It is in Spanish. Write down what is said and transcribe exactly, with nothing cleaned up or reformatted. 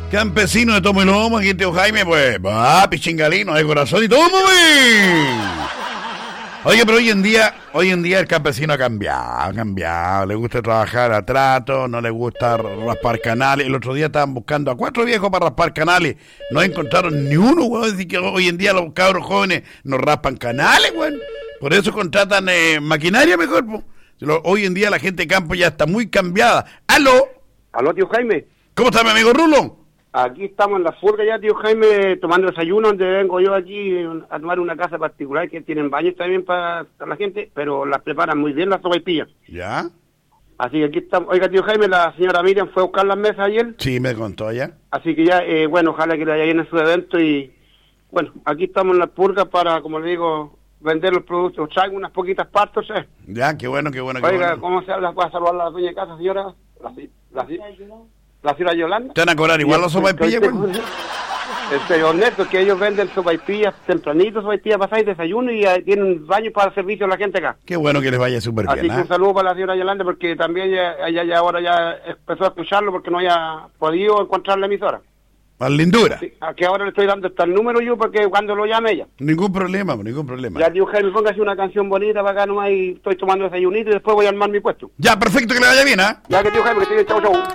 Campesino de tomo y lomo, aquí tío Jaime, pues, va, pichingalino de corazón y todo, muy. Oye, pero hoy en día, hoy en día el campesino ha cambiado, ha cambiado, le gusta trabajar a trato, no le gusta raspar canales. El otro día estaban buscando a cuatro viejos para raspar canales, no encontraron ni uno, weón. Decir que hoy en día los cabros jóvenes no raspan canales, weón. Por eso contratan eh, maquinaria mejor, po. Hoy en día la gente de campo ya está muy cambiada. ¡Aló! ¿Aló, tío Jaime? ¿Cómo está mi amigo Rulo? Aquí estamos en la furga ya, tío Jaime, tomando desayuno, donde vengo yo aquí a tomar una casa particular que tienen baños también para, para la gente, pero las preparan muy bien las sopaipillas. ¿Ya? Así que aquí estamos. Oiga, tío Jaime, la señora Miriam fue a buscar las mesas ayer. Sí, me contó ya. Así que ya, eh, bueno, ojalá que le vaya bien en su evento y, bueno, aquí estamos en la purga para, como le digo, vender los productos. Traigo unas poquitas partes, ¿eh? Ya, qué bueno, qué bueno, qué Oiga, bueno. ¿cómo se habla? ¿Puede saludar a la dueña de casa, señora? La, la, la, la señora Yolanda. ¿Te van a cobrar igual los sopaipillas, güey? Este, honesto, que ellos venden sopaipillas tempranito, sopaipillas pasadas y desayuno y uh, tienen baños para servicio a la gente acá. Qué bueno que les vaya súper bien. Así que ¿eh? un saludo para la señora Yolanda porque también ya, ella ya ahora ya empezó a escucharlo porque no había podido encontrar la emisora. Más lindura. Sí, a que ahora le estoy dando hasta el número yo porque cuando lo llame ella. Ningún problema, ningún problema. Ya, tío Jaime, póngase una canción bonita para acá nomás y estoy tomando desayunito y después voy a armar mi puesto. Ya, perfecto, que le vaya bien, ¿ah? ¿eh? Ya que tío Jaime, que estoy chau chau.